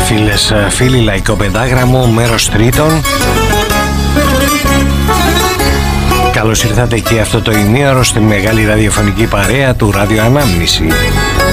Φίλες, φίλοι, Λαϊκό Πεντάγραμμο, μέρος τρίτον. Καλώς ήρθατε και αυτό το ημίωρο στη μεγάλη ραδιοφωνική παρέα του Ράδιο Ανάμνηση.